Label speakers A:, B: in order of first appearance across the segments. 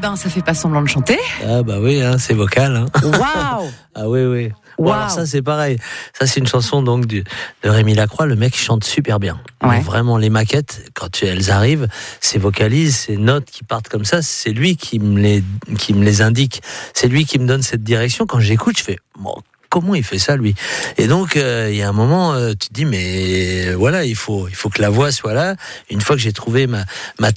A: ben, ça fait pas semblant de chanter.
B: Ah bah oui, hein, c'est vocal. Hein.
A: Waouh.
B: Ah oui, oui. Bon,
A: Wow.
B: alors ça c'est pareil. Ça c'est une chanson donc de Rémi Lacroix. Le mec chante super bien.
A: Ouais.
B: Donc, vraiment les maquettes, quand elles arrivent, ces vocalises, ces notes qui partent comme ça, c'est lui qui me les indique. C'est lui qui me donne cette direction. Quand j'écoute, je fais bon, comment il fait ça lui? Et donc il y a un moment, tu te dis mais voilà, il faut que la voix soit là. Une fois que j'ai trouvé ma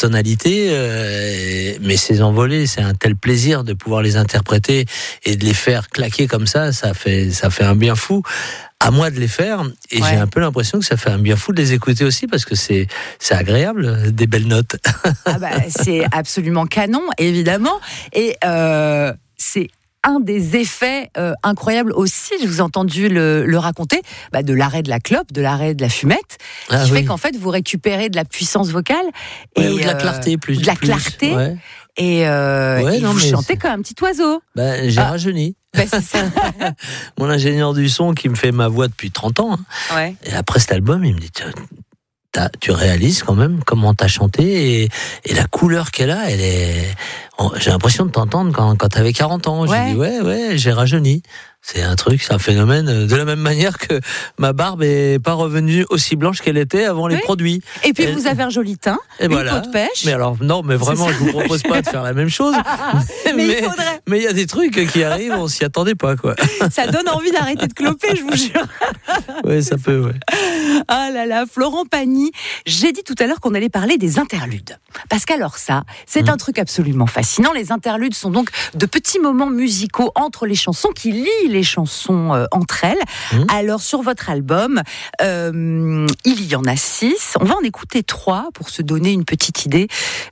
B: tonalité, mais ces envolées, c'est un tel plaisir de pouvoir les interpréter et de les faire claquer comme ça fait un bien fou. À moi de les faire, et
A: Ouais.
B: j'ai un peu l'impression que ça fait un bien fou de les écouter aussi parce que c'est agréable, des belles notes.
A: Ah bah, c'est absolument canon, évidemment. Et c'est un des effets incroyables aussi, je vous ai entendu le raconter, de l'arrêt de la clope, de l'arrêt de la fumette, qui fait qu'en fait vous récupérez de la puissance vocale
B: Ouais, ou de la clarté plus.
A: de la clarté.
B: Ouais.
A: Et,
B: Ouais,
A: et
B: non,
A: vous
B: mais
A: chantez comme un petit oiseau.
B: J'ai rajeuni.
A: C'est ça.
B: Mon ingénieur du son qui me fait ma voix depuis 30 ans. Hein.
A: Ouais.
B: Et après cet album, il me dit tu réalises quand même comment t'as chanté et la couleur qu'elle a, j'ai l'impression de t'entendre quand t'avais 40 ans.
A: Ouais.
B: J'ai dit ouais, j'ai rajeuni. C'est un truc, c'est un phénomène de la même manière que ma barbe est pas revenue aussi blanche qu'elle était avant les produits.
A: Et puis vous avez un joli teint,
B: et
A: une
B: voilà.
A: peau de pêche.
B: Mais alors non, mais vraiment, je vous propose pas de faire la même chose.
A: Mais il faudrait.
B: Mais il y a des trucs qui arrivent, on s'y attendait pas quoi.
A: Ça donne envie d'arrêter de cloper, je vous jure.
B: Ouais, ça peut. Ouais.
A: Ah là là, Florent Pagny. J'ai dit tout à l'heure qu'on allait parler des interludes. Parce qu'alors ça, c'est un truc absolument fascinant. Les interludes sont donc de petits moments musicaux entre les chansons qui lient les chansons entre elles. Alors sur votre album, il y en a 6. On va en écouter 3 pour se donner une petite idée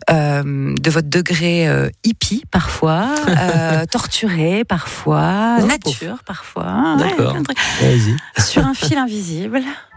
A: de votre degré hippie parfois, torturé parfois, nature parfois.
B: D'accord.
A: Ouais,
B: Vas-y.
A: sur un fil invisible.